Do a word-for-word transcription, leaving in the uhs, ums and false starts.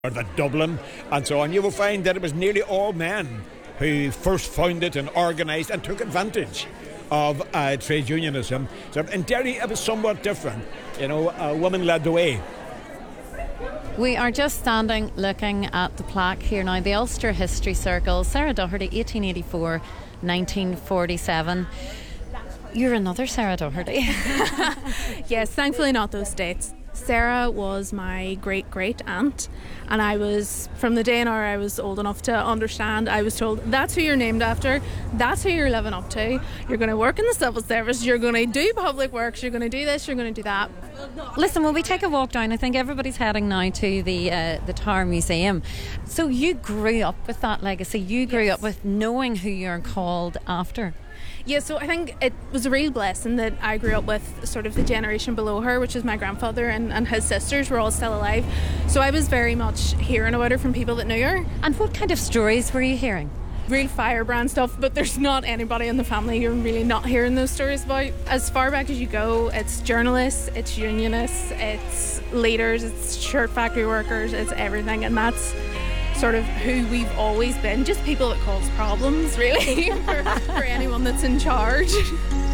the Dublin and so on, you will find that it was nearly all men who first founded and organised and took advantage of uh, trade unionism. So in Derry it was somewhat different. You know, uh, women led the way. We are just standing looking at the plaque here now, the Ulster History Circle, Sarah Doherty, eighteen eighty-four, nineteen forty-seven. You're another Sarah Doherty. Yes, thankfully not those dates. Sarah was my great-great aunt, and I was, from the day in our I was old enough to understand, I was told, that's who you're named after, that's who you're living up to, you're going to work in the civil service, you're going to do public works, you're going to do this, you're going to do that. Listen, when we take a walk down, I think everybody's heading now to the uh, the Tower Museum. So you grew up with that legacy, you grew Yes. up with knowing who you're called after. Yeah, so I think it was a real blessing that I grew up with sort of the generation below her, which is my grandfather and, and his sisters were all still alive. So I was very much hearing about her from people that knew her. And what kind of stories were you hearing? Real firebrand stuff, but there's not anybody in the family you're really not hearing those stories about. As far back as you go, it's journalists, it's unionists, it's leaders, it's shirt factory workers, it's everything, and that's sort of who we've always been, just people that cause problems really for, for anyone that's in charge.